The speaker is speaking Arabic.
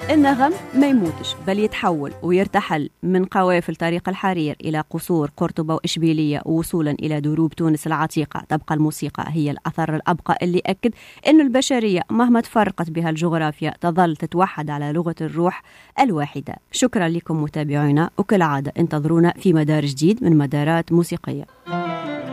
النغم ما يموتش بل يتحول ويرتحل من قوافل طريق الحرير إلى قصور قرطبة وإشبيلية ووصولا إلى دروب تونس العتيقة. تبقى الموسيقى هي الأثر الأبقى اللي أكد أن البشرية مهما تفرقت بها الجغرافيا تظل تتوحد على لغة الروح الواحدة. شكرا لكم متابعينا، وكالعادة انتظرونا في مدار جديد من مدارات موسيقية.